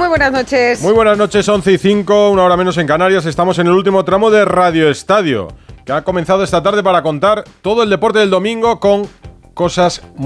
muy buenas noches. Muy buenas noches, 11:05, una hora menos en Canarias. Estamos en el último tramo de Radio Estadio, que ha comenzado esta tarde para contar todo el deporte del domingo con cosas